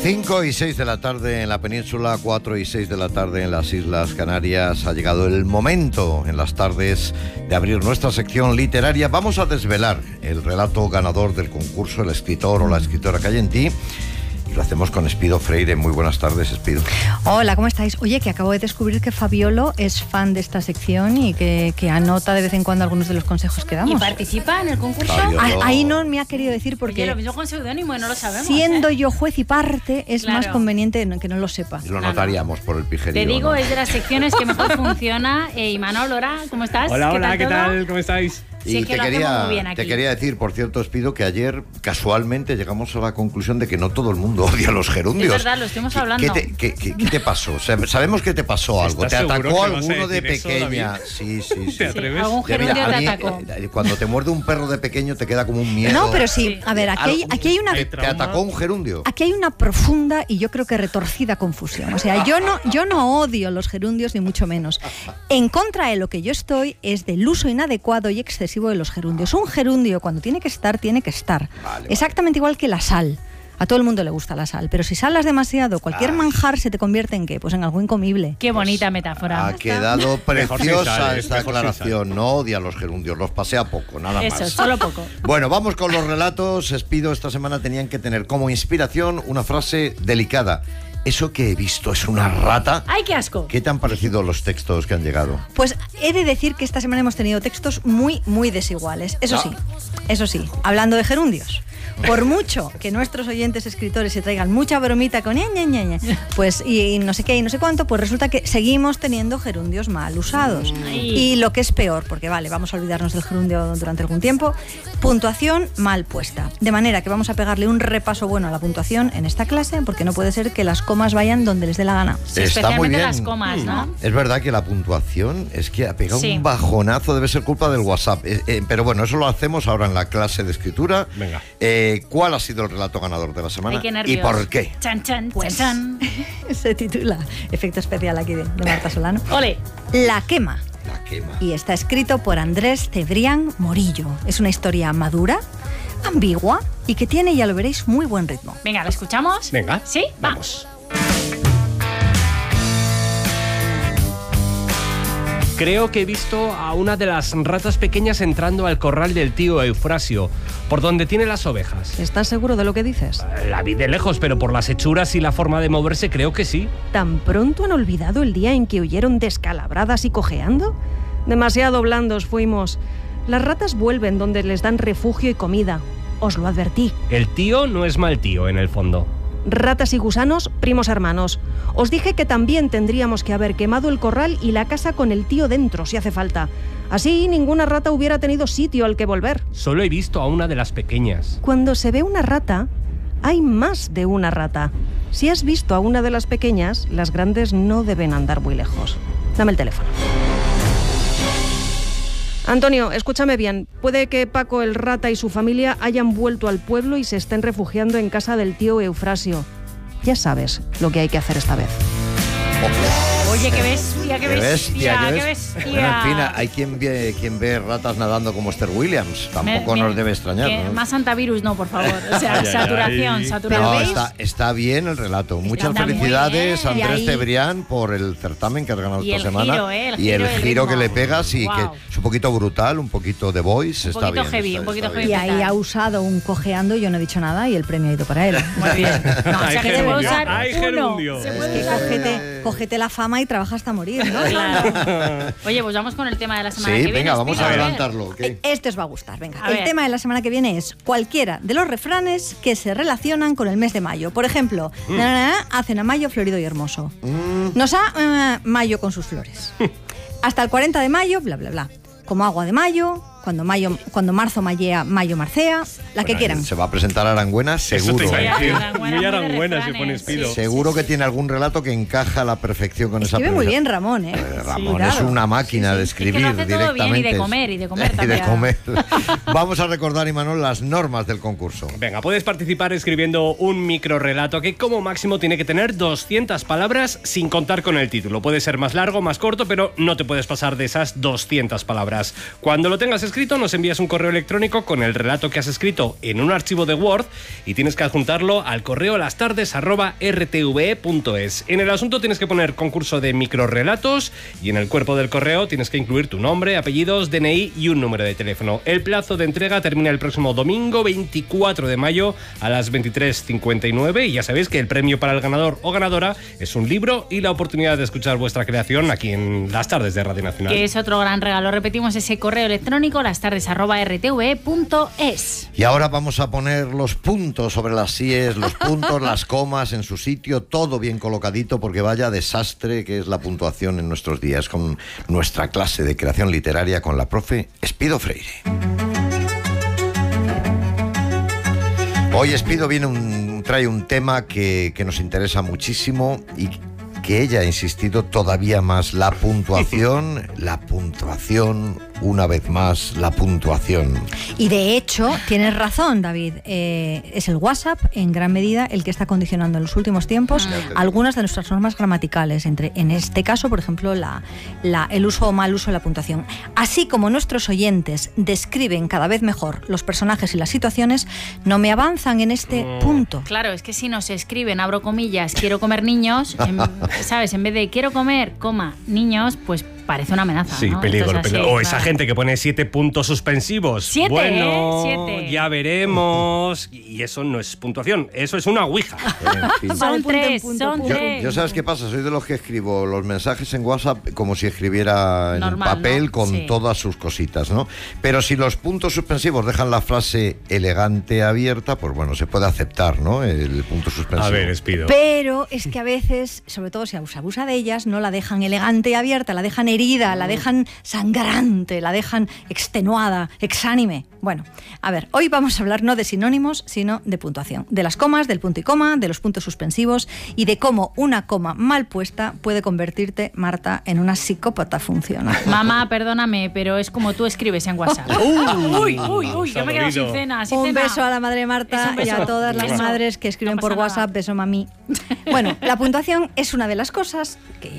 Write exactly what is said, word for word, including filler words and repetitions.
cinco y seis de la tarde en la península, cuatro y seis de la tarde en las Islas Canarias. Ha llegado el momento en las tardes de abrir nuestra sección literaria. Vamos a desvelar el relato ganador del concurso, el escritor o la escritora que hay en ti. Y lo hacemos con Espido Freire. Muy buenas tardes, Espido. Hola, ¿cómo estáis? Oye, que acabo de descubrir que Fabiolo es fan de esta sección y que, que anota de vez en cuando algunos de los consejos que damos. ¿Y participa en el concurso? Ah, ahí no me ha querido decir porque... Oye, lo mismo con seudónimo, no lo sabemos. Siendo ¿eh? yo juez y parte, es Claro. más conveniente que no lo sepa. Lo notaríamos por el pijerío. Te digo, ¿no? es de las secciones que mejor funciona. Eh, Imanol, hola, ¿cómo estás? Hola, ¿Qué hola, tal ¿qué todo? tal? ¿Cómo estáis? Sí, Y es que te, lo hacemos quería, muy bien aquí. te quería decir, por cierto, Espido, que ayer casualmente llegamos a la conclusión de que no todo el mundo odia los gerundios. Es verdad, lo estuvimos ¿Qué- hablando. ¿Qué te, qué- qué- qué te pasó? O sea, sabemos que te pasó algo. ¿Te ¿Estás seguro atacó que vas a alguno de decir eso, pequeña? David? Sí, sí, sí. ¿Te atreves? algún Ya, mira, gerundio a te mí, atacó. eh, cuando te muerde un perro de pequeño te queda como un miedo. No, pero sí, Sí. a ver, aquí hay, Algo- aquí hay una... ¿Te, te atacó un gerundio? Aquí hay una profunda y yo creo que retorcida confusión. O sea, yo no, yo no odio los gerundios ni mucho menos. En contra de lo que yo estoy es del uso inadecuado y excesivo de los gerundios. Un gerundio cuando tiene que estar, tiene que estar. Vale, Exactamente igual que la sal. A todo el mundo le gusta la sal, pero si salas demasiado, cualquier Ay. manjar se te convierte en ¿qué? Pues en algo incomible. Qué bonita metáfora. Ha quedado Mejor sin preciosa sal, esta mejor sin aclaración. No odia los gerundios, los pasea poco, nada Eso, más. solo poco. Bueno, vamos con los relatos. Espido, esta semana tenían que tener como inspiración una frase delicada. Eso que he visto es una rata. ¡Ay, qué asco! ¿Qué te han parecido los textos que han llegado? Pues he de decir que esta semana hemos tenido textos muy, muy desiguales. Eso No. sí, eso sí, hablando de gerundios. Por mucho que nuestros oyentes escritores se traigan mucha bromita con ña, ña, ña, ña, pues y, y no sé qué y no sé cuánto, pues resulta que seguimos teniendo gerundios mal usados. Ay. Y lo que es peor, porque vale, vamos a olvidarnos del gerundio durante algún tiempo, puntuación mal puesta. De manera que vamos a pegarle un repaso bueno a la puntuación en esta clase, porque no puede ser que las comas vayan donde les dé la gana. Sí, Está muy especialmente bien. las comas, ¿no? Es verdad que la puntuación es que ha pegado Sí. un bajonazo, debe ser culpa del WhatsApp. Eh, eh, pero bueno, eso lo hacemos ahora en la clase de escritura. Venga. Eh, ¿Cuál ha sido el relato ganador de la semana? Ay, qué ¿Y nervios. por qué? Chan, chan, Pues- chan, Se titula, efecto especial aquí de, de Marta Solano, chan. Ole. La quema. La quema. Y está escrito por Andrés Cebrián Morillo. Es una historia madura, ambigua y que tiene, ya lo veréis, muy buen ritmo. Venga, ¿la escuchamos? Venga, ¿Sí? Va. vamos. Creo que he visto a una de las ratas pequeñas entrando al corral del tío Eufrasio, por donde tiene las ovejas. ¿Estás seguro de lo que dices? La vi de lejos, pero por las hechuras y la forma de moverse creo que sí. ¿Tan pronto han olvidado el día en que huyeron descalabradas y cojeando? Demasiado blandos fuimos. Las ratas vuelven donde les dan refugio y comida. Os lo advertí. El tío no es mal tío, en el fondo. Ratas y gusanos, primos hermanos. Os dije que también tendríamos que haber quemado el corral y la casa con el tío dentro, si hace falta. Así ninguna rata hubiera tenido sitio al que volver. Solo he visto a una de las pequeñas. Cuando se ve una rata, hay más de una rata. Si has visto a una de las pequeñas, las grandes no deben andar muy lejos. Dame el teléfono. Antonio, escúchame bien. Puede que Paco el rata y su familia hayan vuelto al pueblo y se estén refugiando en casa del tío Eufrasio. Ya sabes lo que hay que hacer esta vez. Oye, qué bestia, qué Qué bestia, bestia, qué qué bestia. bestia. Bueno, en fin, hay quien ve, quien ve ratas nadando como Esther Williams. Tampoco Me- nos me- debe extrañar, que ¿no? Más antivirus no, por favor. O sea, Ay, ay, saturación, ay. saturación. No, ¿veis? está, está bien el relato. Muchas Está muy felicidades, bien. Y Andrés ahí- Cebrián, por el certamen que has ganado Y esta el semana. giro, ¿eh? El y el giro y el giro que ritmo. le pegas y Wow. que es un poquito brutal, un poquito de voice. Un está poquito bien, heavy, está- un poquito está heavy. bien. Y ahí ha usado un cojeando, yo no he dicho nada y el premio ha ido para él. Muy bien. No, o Hay sea, que se puede gerundio, usar hay uno. gerundio. Se Es puede que usar cógete, cógete la fama y trabaja hasta morir, ¿no? Claro. Oye, pues vamos con el tema de la semana Sí, que viene. venga, vamos Espino, a ver. adelantarlo. ¿ok? Este os va a gustar, venga. A el ver. tema de la semana que viene es cualquiera de los refranes que se relacionan con el mes de mayo. Por ejemplo, na, na, na, hacen a mayo florido y hermoso. Mm, Nos ha eh, mayo con sus flores. Hasta el cuarenta de mayo, bla, bla, bla. Como agua de mayo, cuando mayo, cuando marzo mayea, mayo marcea, la que bueno, quieran. Se va a presentar Arangüena, seguro. te iba a ¿eh? decir. Arangüena, Muy muy de arangüena se refranes, pone Espido. sí. Seguro que tiene algún relato que encaja a la perfección con esa Escribe muy premisa. bien Ramón, ¿eh? Eh, Ramón Sí, claro. es una máquina de Es que escribir lo hace todo directamente. bien y de comer, y de comer Y de también. comer. Vamos a recordar, Imanol, las normas del concurso. Venga, puedes participar escribiendo un microrelato que como máximo tiene que tener doscientas palabras sin contar con el título. Puede ser más largo, más corto, pero no te puedes pasar de esas doscientas palabras. Cuando lo tengas escrito escrito, nos envías un correo electrónico con el relato que has escrito en un archivo de Word y tienes que adjuntarlo al correo lastardes arroba r t v e punto es. En el asunto tienes que poner concurso de microrelatos y en el cuerpo del correo tienes que incluir tu nombre, apellidos, D N I y un número de teléfono. El plazo de entrega termina el próximo domingo veinticuatro de mayo a las veintitrés cincuenta y nueve y ya sabéis que el premio para el ganador o ganadora es un libro y la oportunidad de escuchar vuestra creación aquí en Las Tardes de Radio Nacional. Que es otro gran regalo. Repetimos ese correo electrónico lastardes arroba r t v e punto es. Y ahora vamos a poner los puntos sobre las síes, los puntos, las comas en su sitio, todo bien colocadito, porque vaya desastre que es la puntuación en nuestros días, con nuestra clase de creación literaria con la profe Espido Freire. Hoy Espido viene un, trae un tema que, que nos interesa muchísimo y que ella ha insistido todavía más, la puntuación, la puntuación, una vez más, la puntuación. Y de hecho, tienes razón, David, eh, es el WhatsApp en gran medida el que está condicionando en los últimos tiempos Ah. algunas de nuestras normas gramaticales, entre, en este caso, por ejemplo, la, la, el uso o mal uso de la puntuación. Así como nuestros oyentes describen cada vez mejor los personajes y las situaciones, no me avanzan en este Oh. punto. Claro, es que si nos escriben, abro comillas, quiero comer niños, en, ¿sabes? En vez de quiero comer, coma, niños, pues parece una amenaza. Sí, ¿no? peligro, Entonces, peligro. así, O esa claro. gente que pone siete puntos suspensivos. Siete, bueno, ¿eh? Siete. ya veremos. Y eso no es puntuación, eso es una ouija. En fin. Son Punto, tres, punto, son punto. Yo, tres. yo sabes qué pasa, soy de los que escribo los mensajes en WhatsApp como si escribiera en Normal, un papel ¿no? con Sí. todas sus cositas, ¿no? Pero si los puntos suspensivos dejan la frase elegante abierta, pues bueno, se puede aceptar, ¿no? El punto suspensivo. A ver, Espido. Pero es que a veces, sobre todo si se abusa de ellas, no la dejan elegante y abierta, la dejan herida, la dejan sangrante, la dejan extenuada, exánime. Bueno, a ver, hoy vamos a hablar no de sinónimos, sino de puntuación. De las comas, del punto y coma, de los puntos suspensivos y de cómo una coma mal puesta puede convertirte, Marta, en una psicópata funcional. Mamá, perdóname, pero es como tú escribes en WhatsApp. uy, uy, uy, yo me he quedado sin cena, sin Un cena. beso a la madre Es Marta un y beso. a todas las Beso. madres que escriben No por pasa nada. WhatsApp, beso mami. Bueno, la puntuación es una de las cosas que